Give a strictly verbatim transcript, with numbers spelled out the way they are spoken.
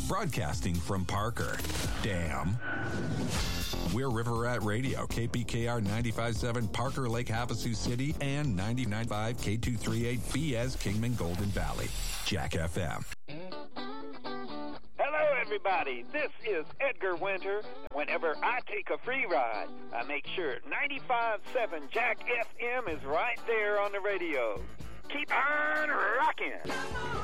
broadcasting from Parker. Damn. We're River Rat Radio, K P K R ninety-five point seven, Parker Lake, Havasu City, and ninety-nine point five K two thirty-eight B S Kingman Golden Valley. Jack F M. Hello, everybody. This is Edgar Winter. Whenever I take a free ride, I make sure ninety-five point seven Jack F M is right there on the radio. Keep on rocking.